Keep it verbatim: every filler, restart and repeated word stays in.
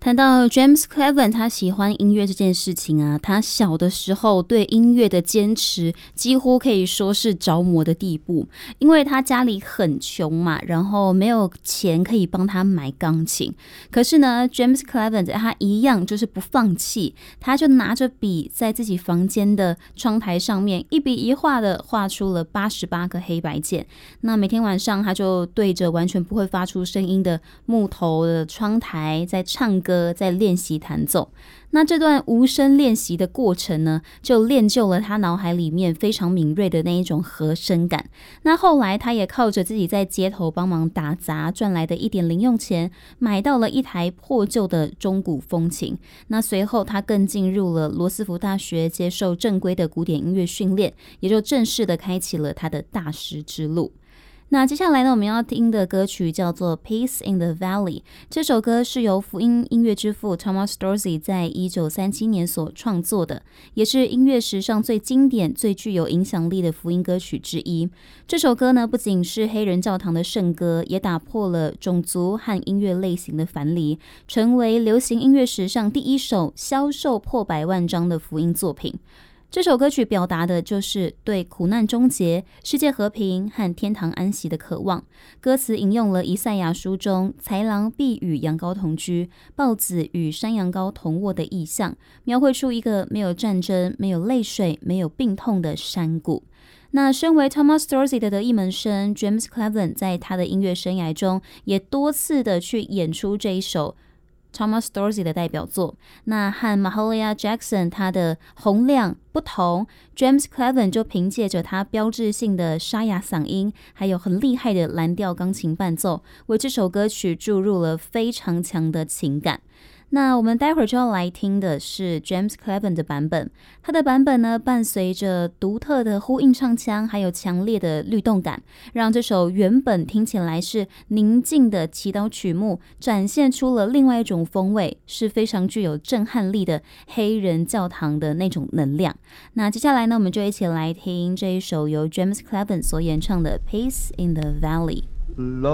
谈到 James Cleveland 他喜欢音乐这件事情啊，他小的时候对音乐的坚持几乎可以说是着魔的地步，因为他家里很穷嘛，然后没有钱可以帮他买钢琴，可是呢 James Cleveland 他一样就是不放弃，他就拿着笔在自己房间的窗台上面一笔一画的画出了八十八个黑白键，那每天晚上他就对着完全不会发出声音的木头的窗台在唱歌，在练习弹奏。那这段无声练习的过程呢，就练就了他脑海里面非常敏锐的那一种和声感。那后来他也靠着自己在街头帮忙打杂赚来的一点零用钱，买到了一台破旧的中古风琴。那随后他更进入了罗斯福大学接受正规的古典音乐训练，也就正式的开启了他的大师之路。那接下来呢，我们要听的歌曲叫做 Peace in the Valley。 这首歌是由福音音乐之父 Thomas Dorsey 在一九三七年所创作的，也是音乐史上最经典最具有影响力的福音歌曲之一。这首歌呢，不仅是黑人教堂的圣歌，也打破了种族和音乐类型的樊篱，成为流行音乐史上第一首销售破百万张的福音作品。这首歌曲表达的就是对苦难终结、世界和平和天堂安息的渴望。歌词引用了以赛亚书中豺狼必与羊羔同居、豹子与山羊羔同卧的意象，描绘出一个没有战争、没有泪水、没有病痛的山谷。那身为 Thomas Dorsey 的得意门生 James Cleveland 在他的音乐生涯中也多次的去演出这一首Thomas Dorsey 的代表作。那和 Mahalia Jackson 他的洪亮不同， James Cleveland 就凭借着他标志性的沙哑嗓音，还有很厉害的蓝调钢琴伴奏，为这首歌曲注入了非常强的情感。那我们待会儿就要来听的是 James Cleveland 的版本，他的版本呢，伴随着独特的呼应唱腔，还有强烈的律动感，让这首原本听起来是宁静的祈祷曲目，展现出了另外一种风味，是非常具有震撼力的黑人教堂的那种能量。那接下来呢，我们就一起来听这一首由 James Cleveland 所演唱的 Peace in the Valley。